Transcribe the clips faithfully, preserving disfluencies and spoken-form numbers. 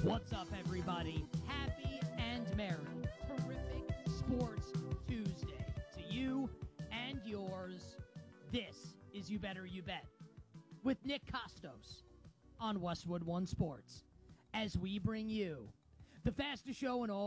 What's up, everybody? Happy and merry, terrific Sports Tuesday to you and yours. This is You Better You Bet with Nick Costos on Westwood One Sports as we bring you the fastest show in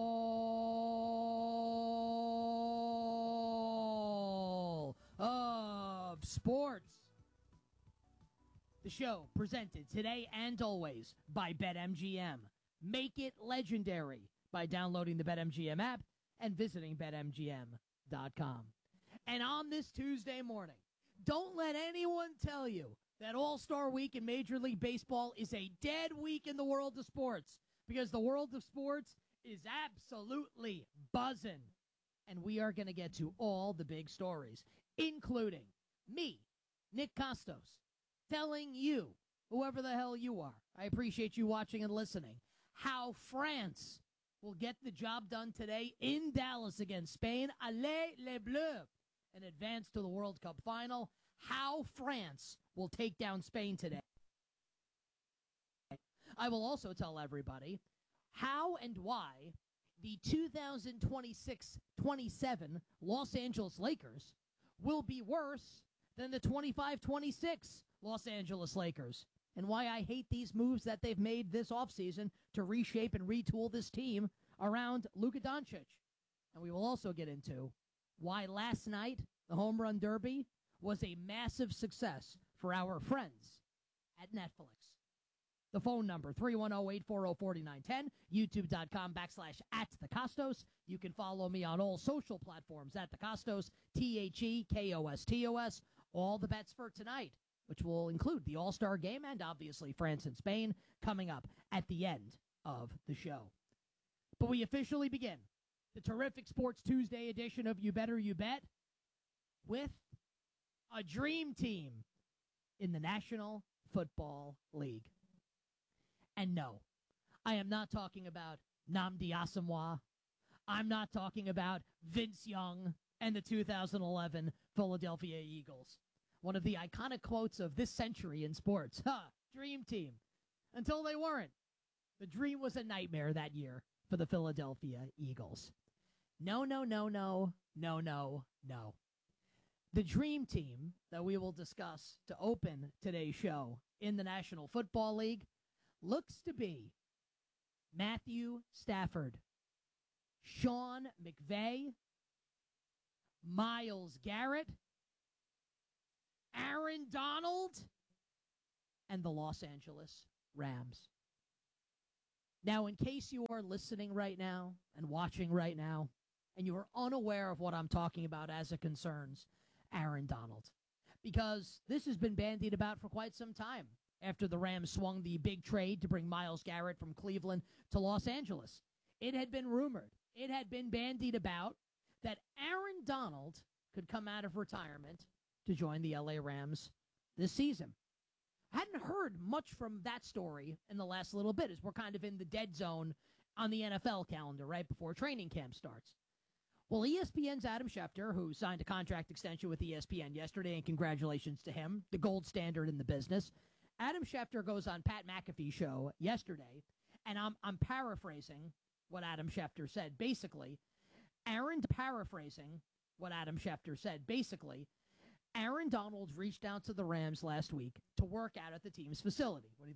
all of sports. The show presented today and always by BetMGM. Make it legendary by downloading the BetMGM app and visiting Bet M G M dot com. And on this Tuesday morning, don't let anyone tell you that All-Star Week in Major League Baseball is a dead week in the world of sports, because the world of sports is absolutely buzzing. And we are going to get to all the big stories, including me, Nick Costos, telling you, whoever the hell you are, I appreciate you watching and listening, how France will get the job done today in Dallas against Spain. Allez les Bleus, and advance to the World Cup final. How France will take down Spain today. I will also tell everybody how and why the two thousand twenty-six twenty-seven Los Angeles Lakers will be worse than the twenty-five twenty-six Los Angeles Lakers, and why I hate these moves that they've made this offseason to reshape and retool this team around Luka Doncic. And we will also get into why last night the Home Run Derby was a massive success for our friends at Netflix. The phone number, three one zero, eight four zero, four nine one zero, youtube.com backslash at the Costos. You can follow me on all social platforms at the Costos, T H E K O S T O S. All the bets for tonight, which will include the All-Star Game and obviously France and Spain, coming up at the end of the show. But we officially begin the terrific Sports Tuesday edition of You Better You Bet with a dream team in the National Football League. And no, I am not talking about Nnamdi Asomugha. I'm not talking about Vince Young and the two thousand eleven Philadelphia Eagles. One of the iconic quotes of this century in sports. Huh, dream team. Until they weren't. The dream was a nightmare that year for the Philadelphia Eagles. No, no, no, no, no, no, no. The dream team that we will discuss to open today's show in the National Football League looks to be Matthew Stafford, Sean McVay, Myles Garrett, Aaron Donald, and the Los Angeles Rams. Now, in case you are listening right now and watching right now, and you are unaware of what I'm talking about as it concerns Aaron Donald, because this has been bandied about for quite some time after the Rams swung the big trade to bring Myles Garrett from Cleveland to Los Angeles. It had been rumored, it had been bandied about that Aaron Donald could come out of retirement to join the L A Rams this season. I hadn't heard much from that story in the last little bit, as we're kind of in the dead zone on the N F L calendar right before training camp starts. Well, E S P N's Adam Schefter, who signed a contract extension with E S P N yesterday, and congratulations to him, the gold standard in the business. Adam Schefter goes on Pat McAfee's show yesterday, and I'm I'm paraphrasing what Adam Schefter said. Basically, Aaron paraphrasing what Adam Schefter said. Basically, Aaron Donald reached out to the Rams last week to work out at the team's facility. When he,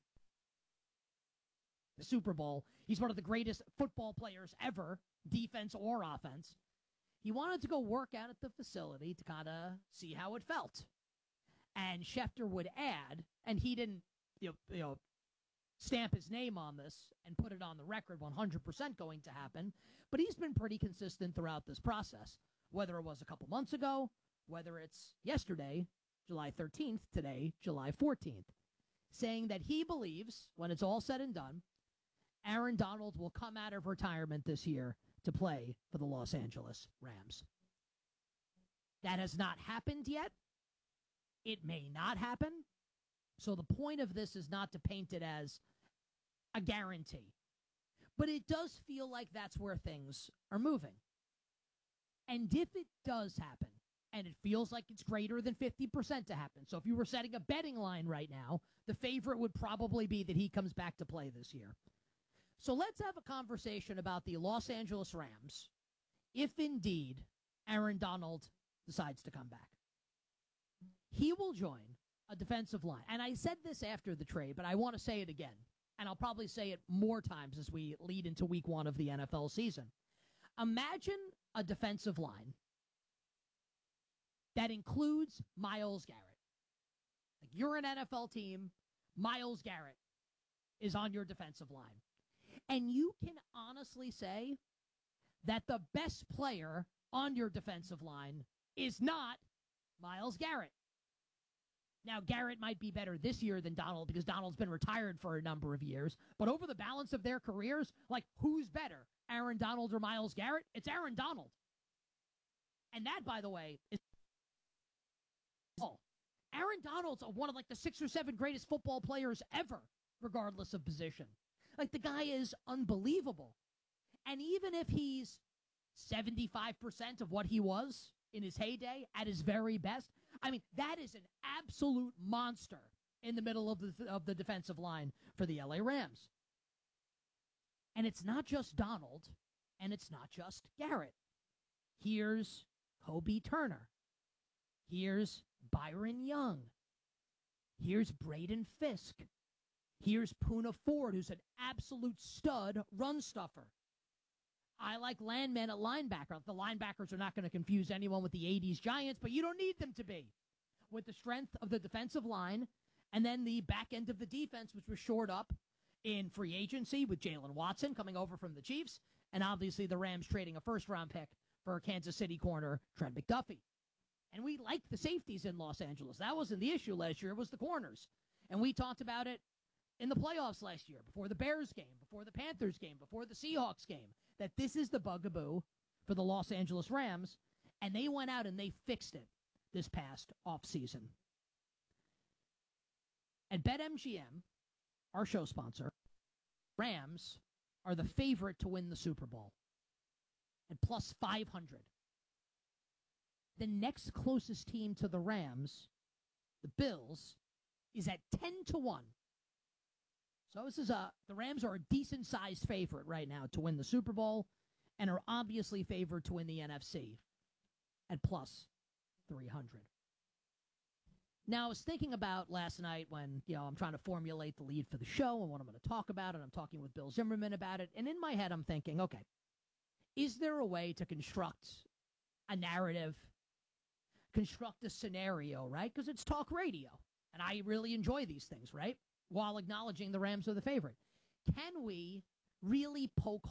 the Super Bowl, he's one of the greatest football players ever, defense or offense. He wanted to go work out at the facility to kind of see how it felt. And Schefter would add, and he didn't you know, you know, stamp his name on this and put it on the record one hundred percent going to happen, but he's been pretty consistent throughout this process, whether it was a couple months ago, whether it's yesterday, July thirteenth, today, July fourteenth, saying that he believes, when it's all said and done, Aaron Donald will come out of retirement this year to play for the Los Angeles Rams. That has not happened yet. It may not happen. So the point of this is not to paint it as a guarantee. But it does feel like that's where things are moving. And if it does happen, and it feels like it's greater than fifty percent to happen, so if you were setting a betting line right now, the favorite would probably be that he comes back to play this year. So let's have a conversation about the Los Angeles Rams if indeed Aaron Donald decides to come back. He will join a defensive line. And I said this after the trade, but I want to say it again. And I'll probably say it more times as we lead into week one of the N F L season. Imagine a defensive line that includes Myles Garrett. Like, you're an N F L team, Myles Garrett is on your defensive line. And you can honestly say that the best player on your defensive line is not Myles Garrett. Now, Garrett might be better this year than Donald because Donald's been retired for a number of years. But over the balance of their careers, like, who's better, Aaron Donald or Myles Garrett? It's Aaron Donald. And that, by the way, is all. Aaron Donald's one of, like, the six or seven greatest football players ever, regardless of position. Like, the guy is unbelievable. And even if he's seventy-five percent of what he was in his heyday, at his very best, I mean, that is an absolute monster in the middle of the of the defensive line for the L A Rams. And it's not just Donald, and it's not just Garrett. Here's Kobe Turner. Here's Byron Young. Here's Braden Fisk. Here's Poona Ford, who's an absolute stud run stuffer. I like Landman at linebacker. The linebackers are not going to confuse anyone with the eighties Giants, but you don't need them to be. With the strength of the defensive line and then the back end of the defense, which was shored up in free agency with Jalen Watson coming over from the Chiefs, and obviously the Rams trading a first-round pick for Kansas City corner Trent McDuffie. And we liked the safeties in Los Angeles. That wasn't the issue last year. It was the corners. And we talked about it in the playoffs last year, before the Bears game, before the Panthers game, before the Seahawks game, that this is the bugaboo for the Los Angeles Rams, and they went out and they fixed it this past offseason. At BetMGM, our show sponsor, Rams are the favorite to win the Super Bowl at plus five hundred. The next closest team to the Rams, the Bills, is at ten to one. So this is a the Rams are a decent-sized favorite right now to win the Super Bowl and are obviously favored to win the N F C at plus three hundred. Now, I was thinking about last night when, you know, I'm trying to formulate the lead for the show and what I'm going to talk about, and I'm talking with Bill Zimmerman about it, and in my head I'm thinking, okay, is there a way to construct a narrative, construct a scenario, right? Because it's talk radio, and I really enjoy these things, right? While acknowledging the Rams are the favorite. Can we really poke